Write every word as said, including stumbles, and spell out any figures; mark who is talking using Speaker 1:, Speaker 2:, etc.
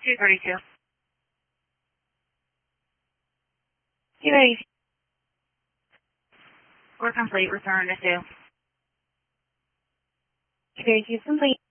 Speaker 1: two thirty-two.
Speaker 2: two eighty.
Speaker 1: We're complete. Return to two.
Speaker 2: two eighty complete.